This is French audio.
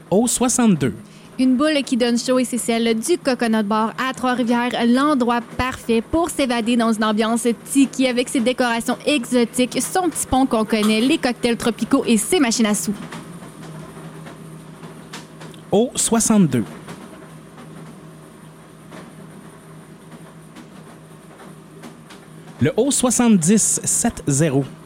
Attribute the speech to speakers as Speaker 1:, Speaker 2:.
Speaker 1: Au 62.
Speaker 2: Une boule qui donne chaud et c'est celle du Coconut Bar à Trois-Rivières, l'endroit parfait pour s'évader dans une ambiance tiki avec ses décorations exotiques, son petit pont qu'on connaît, les cocktails tropicaux et ses machines à sous.
Speaker 1: Au 62. Le haut 70 70.